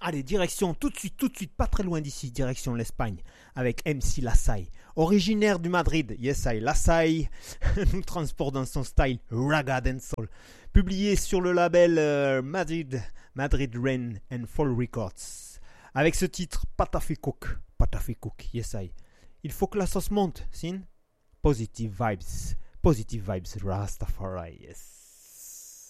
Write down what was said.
Allez, direction, tout de suite, pas très loin d'ici, direction l'Espagne, avec MC Lasai. Originaire du Madrid, yes I, Lasai nous transporte dans son style raga dancehall. Publié sur le label Madrid Rain and Fall Records. Avec ce titre, Patafikuk, yes I. Il faut que la sauce monte, sin? Positive vibes, Rastafari, yes.